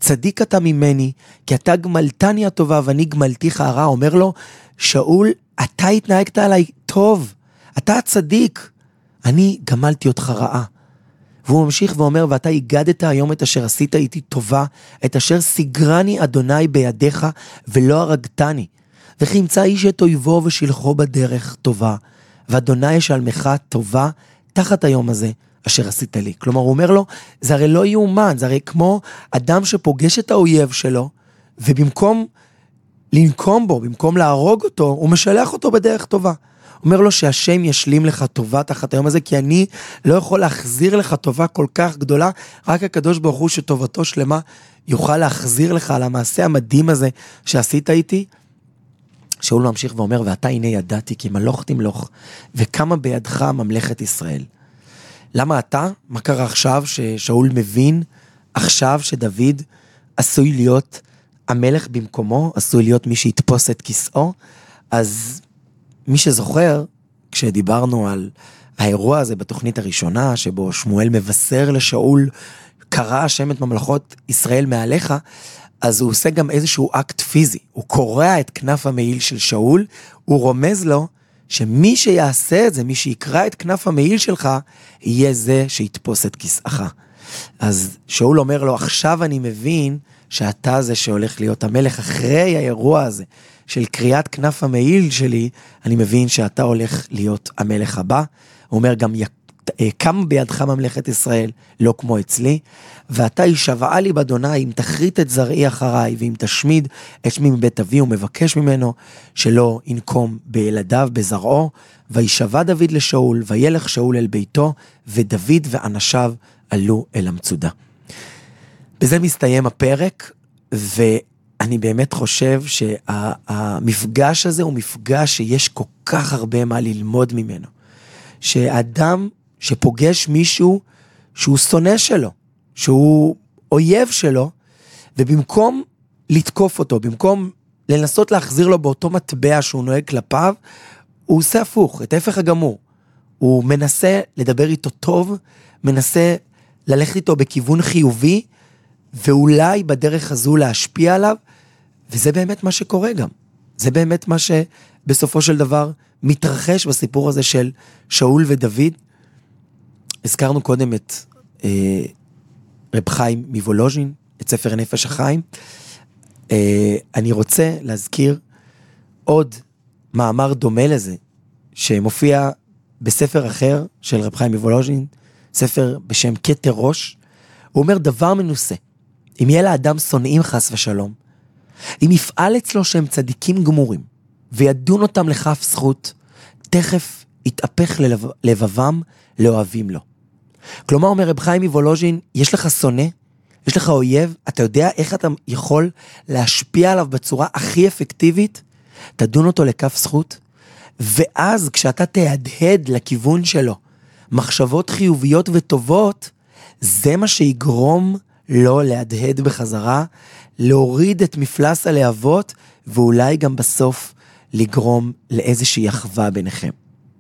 צדיק אתה ממני, כי אתה גמלתני הטובה ואני גמלתיך הרע. אומר לו, שאול, אתה התנהגת עליי טוב, אתה הצדיק, אני גמלתי אותך רעה. והוא ממשיך ואומר, ואתה הגדת היום את אשר עשית איתי טובה, את אשר סגרני אדוני בידיך ולא הרגתני. וכי ימצא איש את אויבו ושלחו בדרך טובה, ואדוני ישלמך טובה תחת היום הזה אשר עשית לי. כלומר, הוא אומר לו, זה הרי לא יאומן, זה הרי כמו אדם שפוגש את האויב שלו, ובמקום לנקום בו, במקום להרוג אותו, הוא משלח אותו בדרך טובה. אומר לו שהשם ישלים לך טובה תחת היום הזה, כי אני לא יכול להחזיר לך טובה כל כך גדולה, רק הקדוש ברוך הוא שטובתו שלמה יוכל להחזיר לך על המעשה המדהים הזה שעשית איתי. שאול ממשיך ואומר, ואתה הנה ידעתי כי מלוך תמלוך, וכמה בידך ממלכת ישראל. למה אתה? מה קרה עכשיו ששאול מבין עכשיו שדוד עשוי להיות המלך במקומו, עשוי להיות מי שיתפוס את כיסאו? אז מי שזוכר, כשדיברנו על האירוע הזה בתוכנית הראשונה, שבו שמואל מבשר לשאול, קרא השם את ממלכות ישראל מעליך, אז הוא עושה גם איזשהו אקט פיזי, הוא קורע את כנף המעיל של שאול, הוא רומז לו שמי שיעשה את זה, מי שיקרא את כנף המעיל שלך, יהיה זה שיתפוס את כיסאך. אז שאול אומר לו, עכשיו אני מבין שאתה זה שהולך להיות המלך, אחרי האירוע הזה של קריאת כנף המעיל שלי, אני מבין שאתה הולך להיות המלך הבא. הוא אומר גם, כמה בידך ממלכת ישראל, לא כמו אצלי, ואתה ישבעה לי באדוני, אם תחריט את זרעי אחריי, ואם תשמיד את שמי מבית אבי, הוא מבקש ממנו שלא ינקום בילדיו, בזרעו, וישבע דוד לשאול, וילך שאול אל ביתו, ודוד ואנשיו עלו אל המצודה. בזה מסתיים הפרק, ואני באמת חושב שהמפגש הזה הוא מפגש שיש כל כך הרבה מה ללמוד ממנו. שהאדם שפוגש מישהו שהוא שונא שלו, שהוא אויב שלו, ובמקום לתקוף אותו, במקום לנסות להחזיר לו באותו מטבע שהוא נוהג כלפיו, הוא עושה הפוך, את ההפך הגמור. הוא מנסה לדבר איתו טוב, מנסה ללכת איתו בכיוון חיובי, ואולי בדרך הזו להשפיע עליו, וזה באמת מה שקורה גם. זה באמת מה שבסופו של דבר מתרחש בסיפור הזה של שאול ודוד. הזכרנו קודם את רב חיים מוולוז'ין, את ספר נפש החיים. אני רוצה להזכיר עוד מאמר דומה לזה, שמופיע בספר אחר של רב חיים מוולוז'ין, ספר בשם כתר ראש. הוא אומר דבר מנוסה, אם יהיה לאדם שונאים חס ושלום, אם יפעל אצלו שהם צדיקים גמורים, וידון אותם לכף זכות, תכף יתהפך לבבם לאוהבים לו. כלומר, אומר רב חיים מוולוז'ין, יש לך שונא, יש לך אויב, אתה יודע איך אתה יכול להשפיע עליו בצורה הכי אפקטיבית, תדון אותו לכף זכות, ואז כשאתה תהדהד לכיוון שלו, מחשבות חיוביות וטובות, זה מה שיגרום לו להדהד בחזרה, להוריד את מפלס הלהבות, ואולי גם בסוף לגרום לאיזושהי אחווה ביניכם.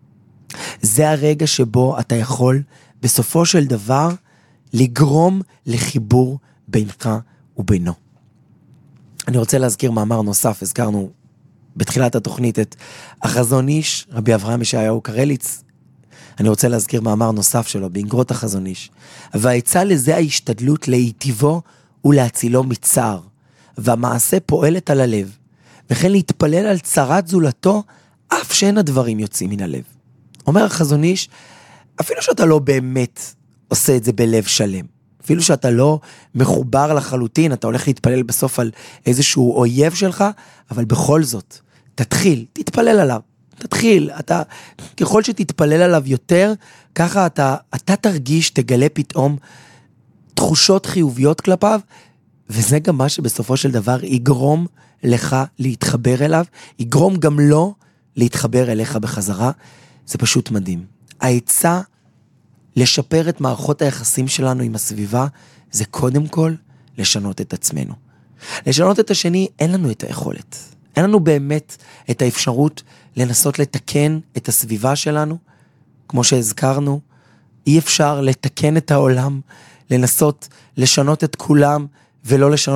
זה הרגע שבו אתה יכול בסופו של דבר לגרום לחיבור בינך ובינו. אני רוצה להזכיר מאמר נוסף, הזכרנו בתחילת התוכנית את החזון איש, רבי אברהם ישעיהו קרליץ. אני רוצה להזכיר מאמר נוסף שלו, באגרות החזון איש. והעצה לזה ההשתדלות להיטיבו ולהצילו מצער, והמעשה פועלת על הלב, וכן להתפלל על צרת זולתו, אף שאין הדברים יוצאים מן הלב. אומר החזון איש, אפילו שאתה לא באמת עושה את זה בלב שלם, אפילו שאתה לא מחובר לחלוטין, אתה הולך להתפלל בסוף על איזשהו אויב שלך, אבל בכל זאת, תתפלל עליו. תתחיל, ככל שתתפלל עליו יותר, ככה אתה תרגיש, תגלה פתאום תחושות חיוביות כלפיו, וזה גם מה שבסופו של דבר יגרום לך להתחבר אליו, יגרום גם לו להתחבר אליך בחזרה. זה פשוט מדהים. העצה לשפר את מערכות היחסים שלנו עם הסביבה, זה קודם כל לשנות את עצמנו. לשנות את השני, אין לנו את היכולת. אין לנו באמת את האפשרות לנסות לתקן את הסביבה שלנו. כמו שהזכרנו, אי אפשר לתקן את העולם, לנסות לשנות את כולם ולא לשנות